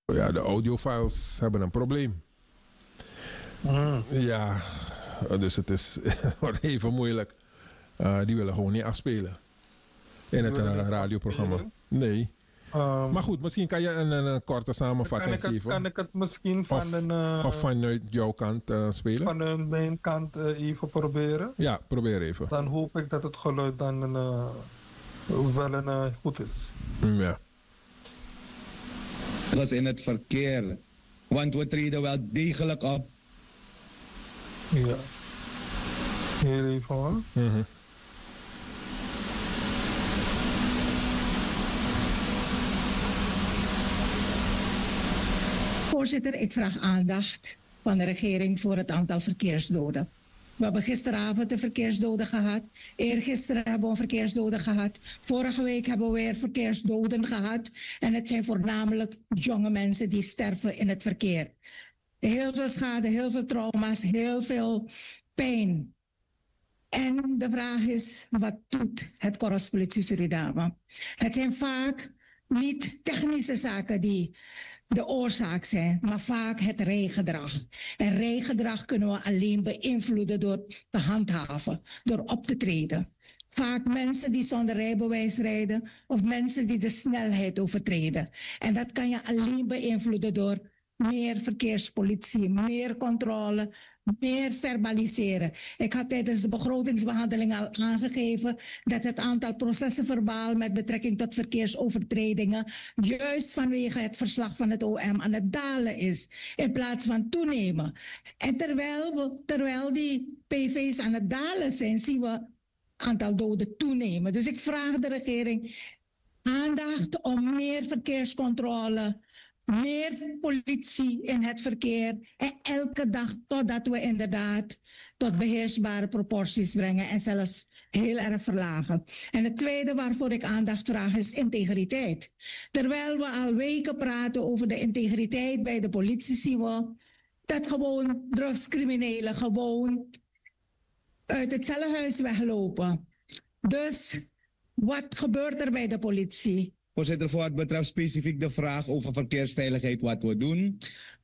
Ja, de audiofiles hebben een probleem. Ja, dus het is, wordt even moeilijk. Die willen gewoon niet afspelen in het radioprogramma. Nee. Maar goed, misschien kan je een korte samenvatting geven. Kan ik het misschien van of vanuit jouw kant spelen? Van mijn kant even proberen? Ja, probeer even. Dan hoop ik dat het geluid dan wel goed is. Ja. Dat in het verkeer. Want we treden wel degelijk op. Ja. Heel even hoor. Voorzitter, ik vraag aandacht van de regering voor het aantal verkeersdoden. We hebben gisteravond de verkeersdoden gehad. Eergisteren hebben we een verkeersdoden gehad. Vorige week hebben we weer verkeersdoden gehad. En het zijn voornamelijk jonge mensen die sterven in het verkeer. Heel veel schade, heel veel trauma's, heel veel pijn. En de vraag is, wat doet het Korps Politie Suriname? Het zijn vaak niet technische zaken die de oorzaak zijn, maar vaak het rijgedrag. En rijgedrag kunnen we alleen beïnvloeden door te handhaven, door op te treden. Vaak mensen die zonder rijbewijs rijden of mensen die de snelheid overtreden. En dat kan je alleen beïnvloeden door meer verkeerspolitie, meer controle, meer verbaliseren. Ik had tijdens de begrotingsbehandeling al aangegeven dat het aantal processen verbaal met betrekking tot verkeersovertredingen juist vanwege het verslag van het OM aan het dalen is, in plaats van toenemen. En terwijl die PV's aan het dalen zijn, zien we het aantal doden toenemen. Dus ik vraag de regering aandacht om meer verkeerscontrole, meer politie in het verkeer en elke dag totdat we inderdaad tot beheersbare proporties brengen en zelfs heel erg verlagen. En het tweede waarvoor ik aandacht vraag is integriteit. Terwijl we al weken praten over de integriteit bij de politie, zien we dat gewoon drugscriminelen gewoon uit het cellenhuis weglopen. Dus wat gebeurt er bij de politie? Voorzitter, voor wat betreft specifiek de vraag over verkeersveiligheid, wat we doen.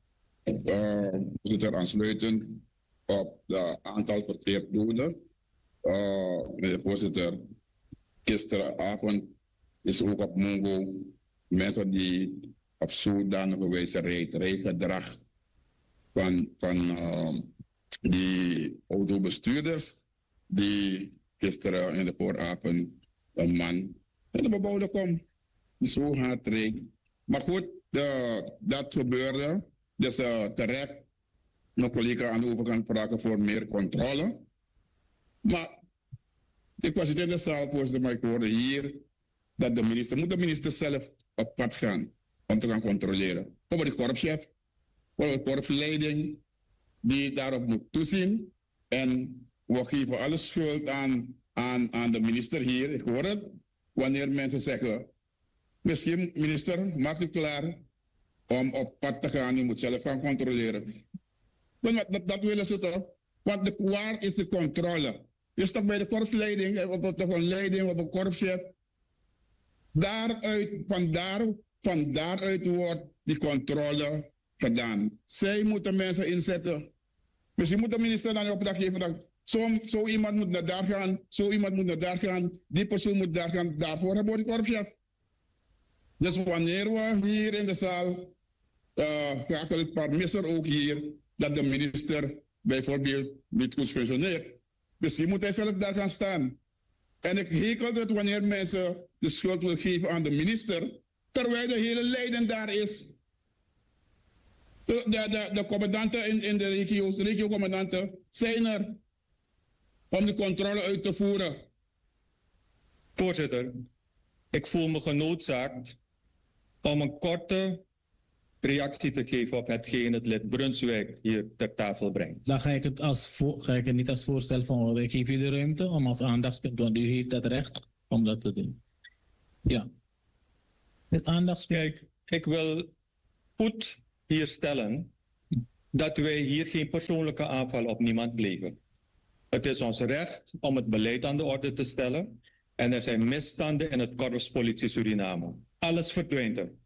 Voorzitter, aansluitend op het aantal verkeersdoden. Meneer voorzitter, gisteravond is ook op Mongo mensen die op zodanige wijze rijgedrag van die autobestuurders die gisteren in de vooravond een man in de bebouwde kom. Zo hard reed. Maar goed, dat gebeurde. Dus terecht, mijn collega aan de overkant vragen voor meer controle. Maar ik was niet in de zaal, voorzitter, maar ik hoorde hier dat de minister zelf op pad gaan om te gaan controleren. Voor de korpschef, voor de korpsleiding die daarop moet toezien. En we geven alle schuld aan de minister hier. Ik hoor het, wanneer mensen zeggen, misschien, minister, maakt u klaar om op pad te gaan. U moet zelf gaan controleren. Dat willen ze toch? Want waar is de controle? Is toch bij de korpsleiding, toch een leiding of een korpschef? Van daaruit wordt die controle gedaan. Zij moeten mensen inzetten. Misschien moet de minister dan een opdracht geven dat zo iemand moet naar daar gaan, zo iemand moet naar daar gaan, die persoon moet daar gaan. Daarvoor hebben we de korpschef. Dus wanneer we hier in de zaal, graag wil ik misser ook hier, dat de minister bijvoorbeeld niet goed functioneert. Misschien moet hij zelf daar gaan staan. En ik hekel het wanneer mensen de schuld willen geven aan de minister, terwijl de hele leiding daar is. De commandanten in de regio's, de regiocommandanten, zijn er om de controle uit te voeren. Voorzitter, ik voel me genoodzaakt om een korte reactie te geven op hetgeen het lid Brunswijk hier ter tafel brengt. Dan ga ik het niet als voorstel van, ik geef u de ruimte om als aandachtspunt, want u heeft het recht om dat te doen. Ja. Het aandachtspunt. Kijk, ik wil goed hier stellen dat wij hier geen persoonlijke aanval op niemand plegen. Het is ons recht om het beleid aan de orde te stellen en er zijn misstanden in het Korps Politie Suriname. Alles verdwijnt er.